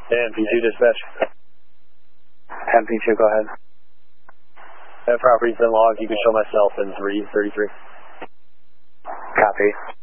MP2 dispatch. MP2, go ahead. That property's been logged. You can show myself in 333. Copy.